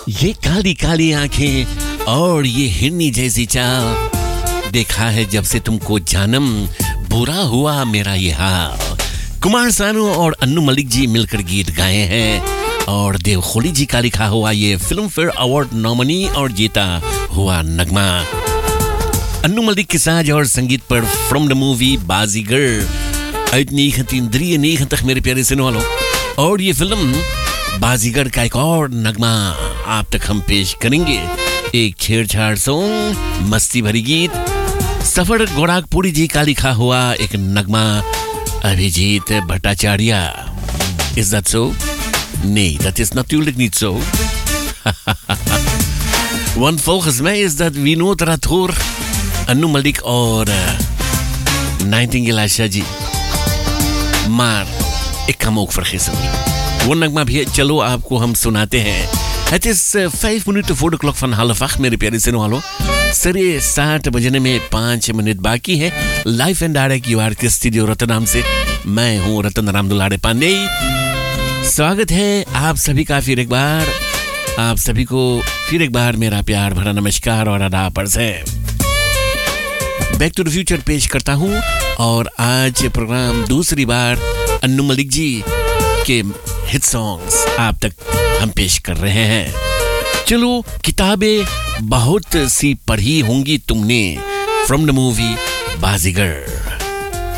ये काली काली आंखें और ये हिरनी जैसी चाल, देखा है जब से तुमको जानम, बुरा हुआ मेरा ये हाल। कुमार सानू और अन्नू मलिक जी मिलकर गीत गाए हैं और देव खोली जी का लिखा हुआ ये फिल्म फेयर अवार्ड नॉमिनी और जीता हुआ नगमा। अन्नू मलिक के साज और संगीत पर फ्रॉम द मूवी बाजीगर। इतनी खतींद्रिय नहीं तक मेरे प्यारे सुनने वालों, और ये फिल्म बाजीगर का एक और नगमा आप तक हम पेश करेंगे। एक छेड़छाड़ सॉन्ग, मस्ती भरी गीत, सफर गोरखपुरी जी का लिखा हुआ एक नगमा, Abhijit Bhattacharya. Is that so? Nee, dat is natuurlijk niet zo. Want volgens mij is dat Vinod Rathore, Annu Malik और Nightingale आशा जी। मार एक कम ook vergissen वो नगमा भी है। चलो आपको हम सुनाते हैं। Het is 5 minuten voor de klok van 7:30 मेरे प्यारे सुनने वालों। 7:30 बजने में 5 मिनट बाकी है। Live and direct you are के स्टूडियो रतनाम से मैं हूँ रतन राम दुलारे पांडे। स्वागत है आप सभी का फिर एक बार, आप सभी को फिर एक बार मेरा प्यार भरा नमस्कार और आदाब है। बैक टू द फ्यूचर पेश करता हूँ और आज प्रोग्राम दूसरी बार अन्नू मलिक जी के हिट सॉन्ग्स आप तक हम पेश कर रहे हैं। चलो, किताबें बहुत सी पढ़ी होंगी तुमने, फ्रॉम द मूवी बाजीगर।